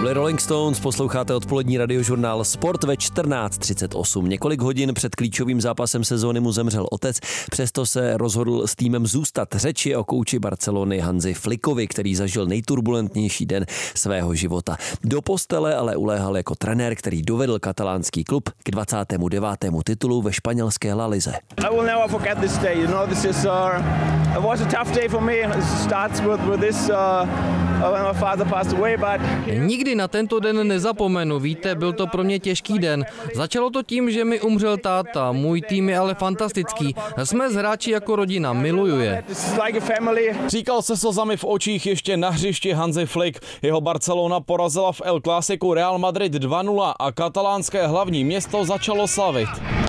byli Rolling Stones, posloucháte odpolední radiožurnál Sport ve 14:38. Několik hodin před klíčovým zápasem sezóny mu zemřel otec, přesto se rozhodl s týmem zůstat. Řeč je o kouči Barcelony Hansi Flickovi, který zažil nejturbulentnější den svého života. Do postele ale uléhal jako trenér, který dovedl katalánský klub k 29. titulu ve španělské La Lize. I will never forget this day. You know, this is it was a tough day for me. It starts with this when my father passed away, but nikdy na tento den nezapomenu. Víte, byl to pro mě těžký den. Začalo to tím, že mi umřel táta. Můj tým je ale fantastický. Jsme s hráči jako rodina, miluju je. Říkal se slzami v očích ještě na hřišti Hansi Flick. Jeho Barcelona porazila v El Clásicu Real Madrid 2-0 a katalánské hlavní město začalo slavit.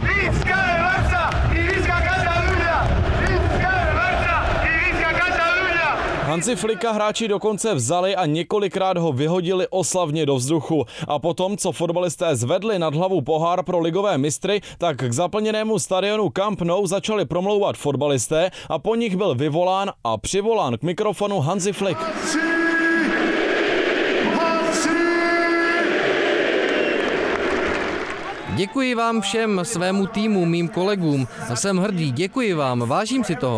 Hansi Flicka hráči dokonce vzali a několikrát ho vyhodili oslavně do vzduchu. A potom, co fotbalisté zvedli nad hlavu pohár pro ligové mistry, tak k zaplněnému stadionu Camp Nou začali promlouvat fotbalisté a po nich byl vyvolán a přivolán k mikrofonu Hansi Flick. Děkuji vám všem, svému týmu, mým kolegům. Jsem hrdý, děkuji vám, vážím si toho.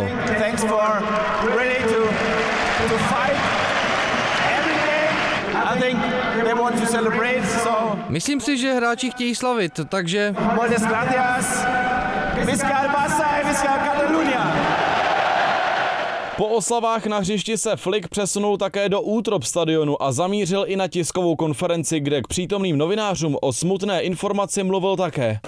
Myslím si, že hráči chtějí slavit, takže... Po oslavách na hřišti se Flick přesunul také do útrop stadionu a zamířil i na tiskovou konferenci, kde k přítomným novinářům o smutné informaci mluvil také.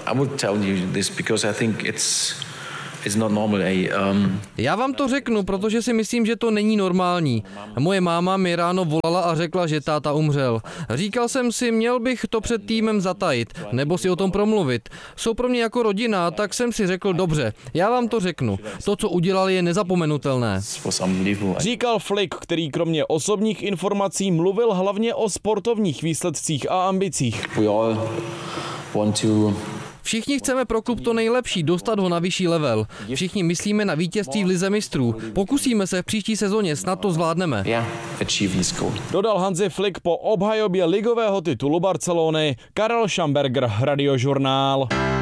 Já vám to řeknu, protože si myslím, že to není normální. Moje máma mi ráno volala a řekla, že táta umřel. Říkal jsem si, měl bych to před týmem zatajit, nebo si o tom promluvit. Jsou pro mě jako rodina, tak jsem si řekl, dobře, já vám to řeknu. To, co udělali, je nezapomenutelné. Říkal Flick, který kromě osobních informací mluvil hlavně o sportovních výsledcích a ambicích. Všichni chceme pro klub to nejlepší, dostat ho na vyšší level. Všichni myslíme na vítězství v Lize mistrů. Pokusíme se v příští sezóně, snad to zvládneme. Dodal Hansi Flick po obhajobě ligového titulu Barcelony. Karel Schamberger, Radiožurnál.